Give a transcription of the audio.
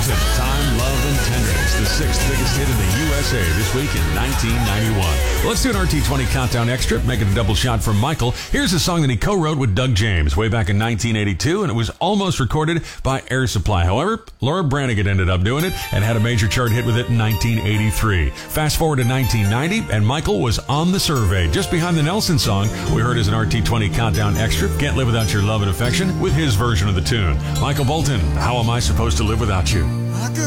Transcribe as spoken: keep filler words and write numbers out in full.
Bolton, Time, Love, and Tenderness, the sixth biggest hit in the U S A this week in nineteen ninety-one. Let's do an R T twenty Countdown Extra, make it a double shot from Michael. Here's a song that he co-wrote with Doug James way back in nineteen eighty-two, and it was almost recorded by Air Supply. However, Laura Branigan ended up doing it and had a major chart hit with it in nineteen eighty-three. Fast forward to nineteen ninety, and Michael was on the survey, just behind the Nelson song we heard as an R T twenty Countdown Extra, Can't Live Without Your Love and Affection, with his version of the tune. Michael Bolton, How Am I Supposed to Live Without You?